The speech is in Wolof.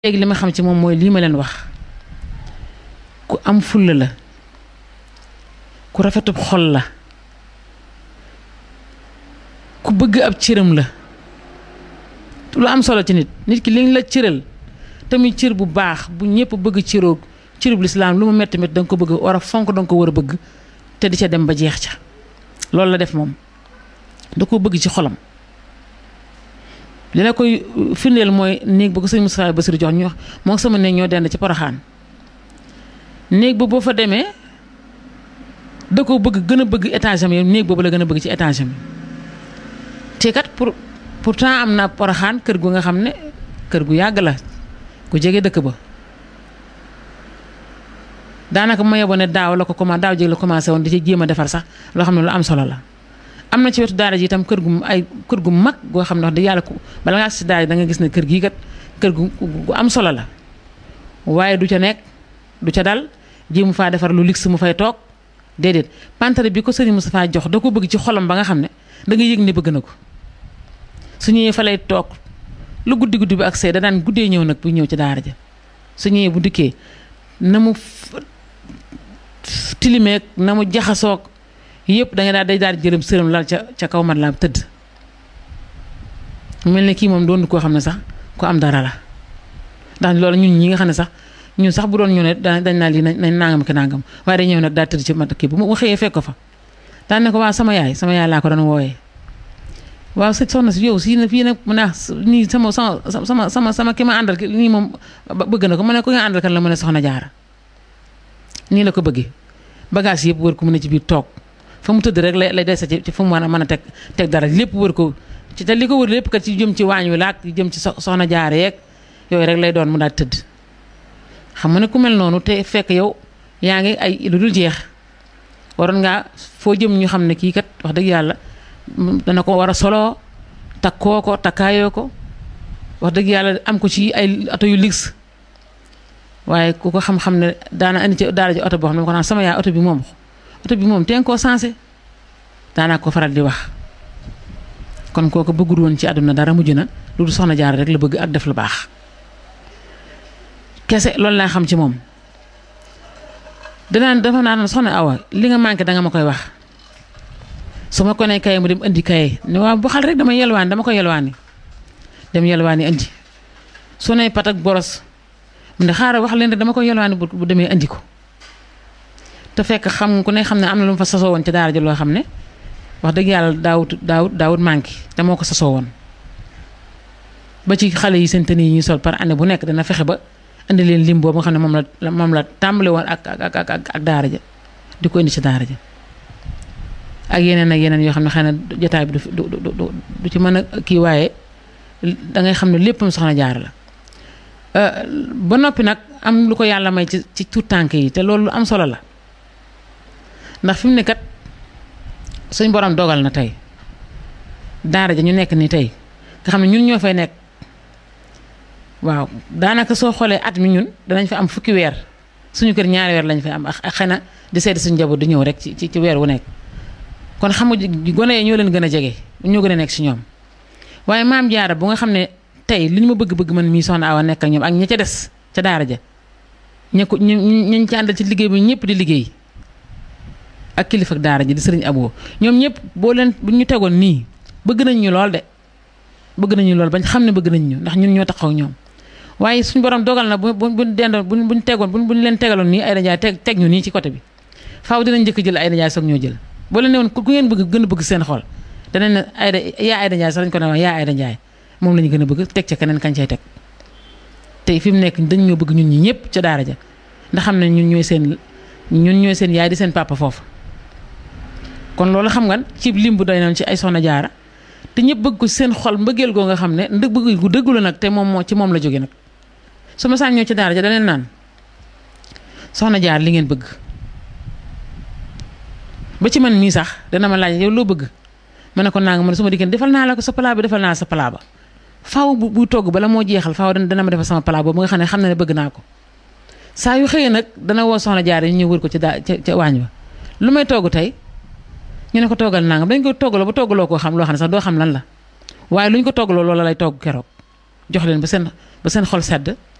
léegi li ma xam ci moom mooy lii ma leen wax ku am fulla la ku rafetub xol la ku bëgg ab cëram la lu am solo ci nit ki liñ la cëral tamit cër bu baax bu ñëpp bëgg cëroog cërub lislaam lu mu metti metti danga ko bëgg war a fonk danga ko war a bëgg te di ca dem ba jeex ca loolu la def moom da ko bëgg ci xolam li la koy firndeel mooy néeg ba ko sëñ Moustapha Bassirou jox ñu moo sama néeg ñoo dend ci Poroxaan néeg ba boo fa demee da ko bëgg gën a bëgg étage am yow néeg boobu la gën a bëgg ci étage am te kat pourtant am na Poroxaan kër gu nga xam ne kër gu yàgg la ku jege dëkk ba daanaka ma yeboo ne daaw jéeg la commencé woon di ci jéem a defar sax loo xam ne lu am solo la. am na ci wetu daara ji itam kër gu mag goo xam ne wax dëgg yàlla ko bala ngaa si daara da nga gis ne kër gii kat kër gu am solo la waaye du ca nekk du ca dal ji mu faa defar lu luxe mu fay toog déedéet pantare bi ko sëriñ Moustapha jox da ko bëgg ci xolam ba nga xam ne da nga yëg ne bëgg na ko su ñëwee fa lay toog lu guddi guddi bi ak see da daan guddee ñëw nag bu ñëw ci daara ja su ñëwee bu dikkee na mu tilimeek na mu jaxasoog yëpp da nga daal di jërëm sërëm lal ca kaw mat la tëdd mel ne kii moom doon koo xam ne sax ku am dara la ndax loolu ñun ñi nga xam ne sax ñun sax bu doon ñu ne dañ naa lii nañ nangam ki nangam waaye day ñëw nag daal tëdd ci mat kii bu ma xëyee fekk ko fa daan ne ko waaw sama yaay laa ko doon wooyee waaw soxna si yow si na fii nag mu ne nii sama ki ma àndal nii moom bëgg na ko mu ne ko nga àndal kan la mu ne soxna jaara nii la ko bëggee bagage yëpp wër ko mu ne ci biir toog fa mu tëdd rek lay dese ci fu mu mën a teg dara lépp wër ko ci te li ko wër lépp kat ci jëm ci waañ wi laak jëm ci soxna jaare yeeg yooyu rek lay doon mu daal tëdd xam nga ne ku mel noonu te fekk yow yaa ngi ay lu dul jeex waroon ngaa foo jëm ñu xam ne kii kat wax dëgg yàlla dana ko war a soloo takkoo ko takkaayoo ko wax dëgg yàlla am ko ci ay oto yu luxe waaye ku ko xam-xam ne daana andi ci daara ji oto boo xam ne ko naan sama yaay oto bi moom teen koo sensé daanaa ko faral di wax kon kooku bëggul woon ci àdduna dara mujj na lu du soxna jaar rek la bëgg ak def lu baax kese loolu laa xam ci moom dafa naan soxna Awa li nga manqué danga ma koy wax su ma ko nee kaye mu dem indi kaye ne waaw bu xal rek dama ko yelwaani dem yelwaani indi su ne pat ak boros mu ne xaaral wax leen rek dama ko yelwaani bu demee indi ko te fekk xam ku ne xam ne am na lu mu fa sasoo woon ci daara ji loo xam ne wax dëgg yàlla daawut manqué te moo ko sasoo woon ba ci xale yi seen tenue yi ñuy sol par année bu nekk dana fexe ba indi leen lim boobu nga xam ne moom la tàmbale woon ak daara ja di ko indi ci daara ja ak yeneen yoo xam ne xëy na jotaay bi du ci mën a kii waaye dangay xam ne léppam soxna jaar la ba noppi nag am lu ko yàlla may ci tuut tànk yi te loolu lu am solo la ndax fi mu ne kat suñ borom dogal na tey daara ja ñu nekk ni tey nga xam ne ñun ñoo fay nekk waaw daanaka soo xoolee at mi ñun danañ fa am fukki weer suñu kër ñaari weer lañ fay am ak xëy na di seeti suñu njaboot di ñëw rek ci weer wu nekk kon xam nga gone yi ñoo leen gën a jege ñoo gën a nekk si ñoom waaye maam jaara bu nga xam ne tey li ñu ma bëgg man mii soxna Awa nekk ak ñoom ak ña ca des ca daara ja ñañ ci àndal ci liggéey bi ñëpp di liggéey ak kilifa ak daara ji di sëriñ Abo ñoom ñëpp bu ñu tegoon nii bëgg nañ ñu lool de bëgg nañu lool bañ xam ne bëgg nañ ñu ndax ñun ñoo taxaw ñoom waaye suñu borom dogal na buñ leen tegaloon nii ay dajaay teg ñu nii ci côté bi faaw dinañ njëkk jël ay dajaay soog ñoo jël boo leen ne woon ku ngeen bëgg gën a bëgg seen xol danañ ne ay dajaay sax dañ ko ne yaa ay dajaay moom la ñu gën a bëgg teg ca keneen kañ cay teg tey fi mu nekk dañ ñoo bëgg ñun ñi ñëpp ca daara ja ndax xam ne ñun ñooy seen yaay di seen papa foofu kon loolu xam nga ci lim bu doy noonu ci ay soxna jaara te ñëpp bëgg ko seen xol mbëggeel goo nga xam ne bëgg gu dëggu la nag te moom ci moom la jóge nag su ma saan ñëw ci daara ja da leen naan soxna jaar li ngeen bëgg ba ci man mii sax dana ma laaj yow loo bëgg ma ne ko naa nga man su ma dikkee defal naa la ko sa plat bi defal naa sa plat ba faaw bu togg bala moo jeexal faaw dana ma defal sama plat boobu nga xam ne bëgg naa ko saa yu xëyee nag dana woo soxna jaar yi ñu wër ko ca waañ ba lu may togg tey ñu ne ko toggal nangam dañ ko toggaloo ba toggaloo koo xam loo xam ne sax doo xam lan la waaye lu ñu ko toggaloo loola lay togg keroog jox leen ba seen xol sedd